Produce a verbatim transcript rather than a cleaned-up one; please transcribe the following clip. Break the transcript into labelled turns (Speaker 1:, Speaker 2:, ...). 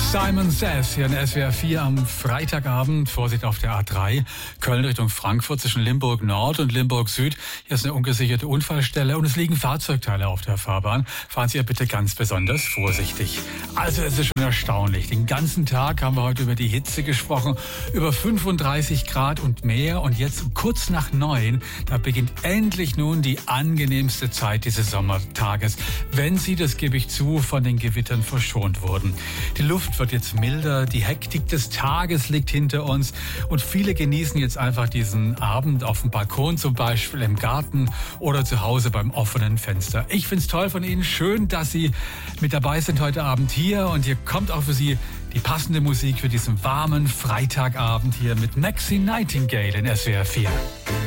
Speaker 1: Simon Says hier in S W R vier am Freitagabend. Vorsicht auf der A drei. Köln Richtung Frankfurt zwischen Limburg Nord und Limburg Süd. Hier ist eine ungesicherte Unfallstelle und es liegen Fahrzeugteile auf der Fahrbahn. Fahren Sie ja bitte ganz besonders vorsichtig. Also es ist schon erstaunlich. Den ganzen Tag haben wir heute über die Hitze gesprochen. Über fünfunddreißig Grad und mehr. Und jetzt kurz nach neun, da beginnt endlich nun die angenehmste Zeit dieses Sommertages. Wenn Sie, das gebe ich zu, von den Gewittern verschont wurden. Die Luft wird jetzt milder, die Hektik des Tages liegt hinter uns und viele genießen jetzt einfach diesen Abend auf dem Balkon, zum Beispiel im Garten oder zu Hause beim offenen Fenster. Ich find's toll von Ihnen, schön, dass Sie mit dabei sind heute Abend hier und hier kommt auch für Sie die passende Musik für diesen warmen Freitagabend hier mit Maxine Nightingale in S W R vier.